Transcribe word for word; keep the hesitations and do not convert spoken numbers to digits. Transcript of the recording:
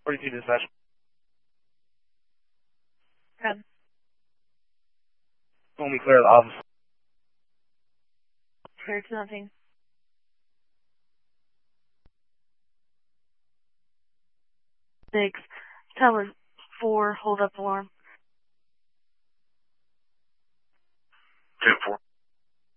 forty-two dispatch. Good. When we clear the office. Clear to nothing. Six. Tower four, hold up alarm. Two four.